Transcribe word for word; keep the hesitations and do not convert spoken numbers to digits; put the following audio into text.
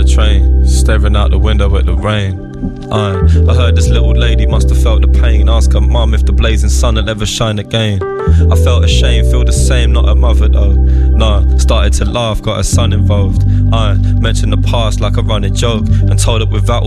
train, staring out the window at the rain. I, I heard this little lady must have felt the pain. Ask her mum if the blazing sun will ever shine again. I felt ashamed, feel the same, not her mother though. Nah, started to laugh, got her son involved. I mentioned the past like a running joke and told her without